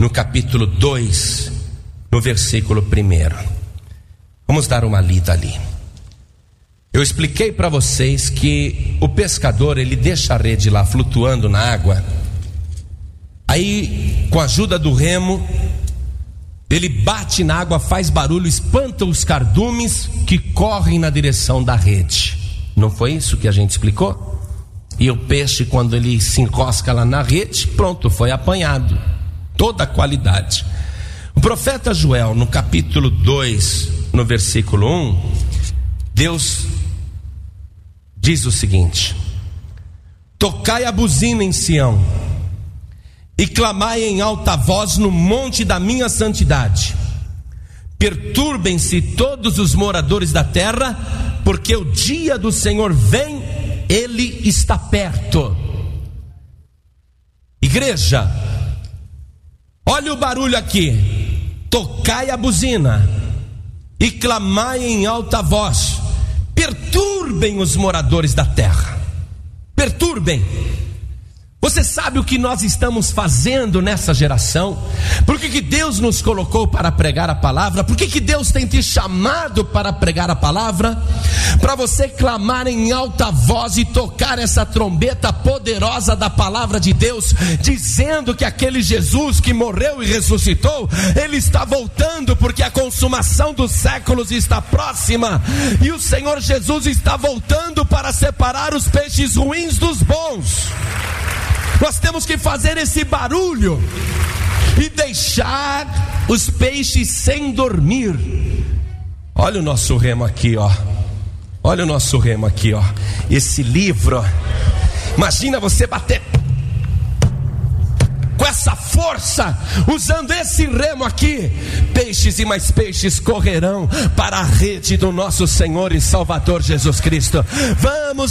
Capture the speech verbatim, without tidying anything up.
no capítulo dois, no versículo primeiro. Vamos dar uma lida ali. Eu expliquei para vocês que o pescador, ele deixa a rede lá flutuando na água. Aí, com a ajuda do remo, ele bate na água, faz barulho, espanta os cardumes que correm na direção da rede. Não foi isso que a gente explicou? E o peixe, quando ele se enrosca lá na rede, pronto, foi apanhado. Toda a qualidade. O profeta Joel, no capítulo dois, no versículo um, Deus diz o seguinte: tocai a buzina em Sião, e clamai em alta voz no monte da minha santidade. Perturbem-se todos os moradores da terra, porque o dia do Senhor vem, ele está perto. Igreja, olha o barulho aqui. Tocai a buzina e clamai em alta voz. Perturbem os moradores da terra. Perturbem. Você sabe o que nós estamos fazendo nessa geração? Por que que Deus nos colocou para pregar a palavra? Por que que Deus tem te chamado para pregar a palavra? Para você clamar em alta voz e tocar essa trombeta poderosa da palavra de Deus, dizendo que aquele Jesus que morreu e ressuscitou, ele está voltando, porque a consumação dos séculos está próxima, e o Senhor Jesus está voltando para separar os peixes ruins dos bons. Nós temos que fazer esse barulho e deixar os peixes sem dormir. Olha o nosso remo aqui, ó. Olha o nosso remo aqui, ó. Esse livro. Imagina você bater com essa força, usando esse remo aqui. Peixes e mais peixes correrão para a rede do nosso Senhor e Salvador Jesus Cristo. Vamos